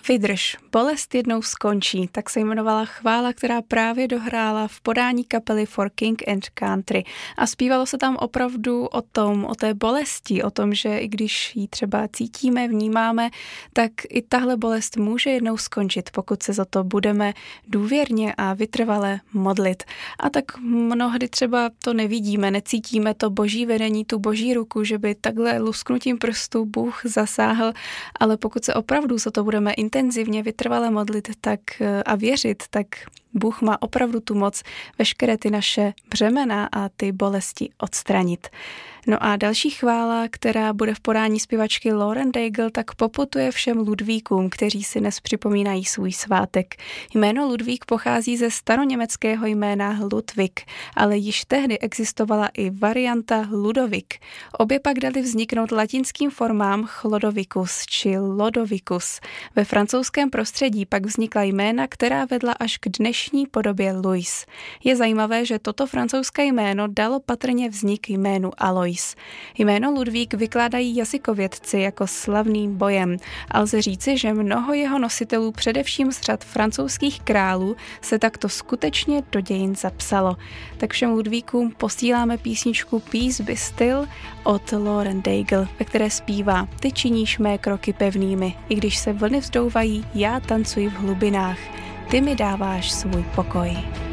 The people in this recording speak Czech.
Vydrž, bolest jednou skončí, tak se jmenovala chvála, která právě dohrála v podání kapely For King and Country. A zpívalo se tam opravdu o té bolesti, o tom, že i když ji třeba cítíme, vnímáme, tak i tahle bolest může jednou skončit, pokud se za to budeme důvěrně a vytrvale modlit. A tak mnohdy třeba to nevidíme, necítíme to boží vedení, tu boží ruku, že by takhle lusknutím prstů Bůh zasáhl, ale pokud se opravdu za to budeme intenzivně vytrvale modlit a věřit, tak Bůh má opravdu tu moc veškeré ty naše břemena a ty bolesti odstranit. No a další chvála, která bude v podání zpěvačky Lauren Daigle, tak poputuje všem Ludvíkům, kteří si dnes připomínají svůj svátek. Jméno Ludvík pochází ze staroněmeckého jména Ludwig, ale již tehdy existovala i varianta Ludovik. Obě pak dali vzniknout latinským formám Chlodovicus či Lodovicus. Ve francouzském prostředí pak vznikla jména, která vedla až k dnešní podobě Louis. Je zajímavé, že toto francouzské jméno dalo patrně vznik jménu Alois. Jméno Ludvík vykládají jazykovědci jako slavný bojem a lze říci, že mnoho jeho nositelů, především z řad francouzských králů, se takto skutečně do dějin zapsalo. Tak všem Ludvíkům posíláme písničku Peace Be Still od Lauren Daigle, ve které zpívá: Ty činíš mé kroky pevnými, i když se vlny vzdouvají, já tancuji v hlubinách. Ty mi dáváš svůj pokoj.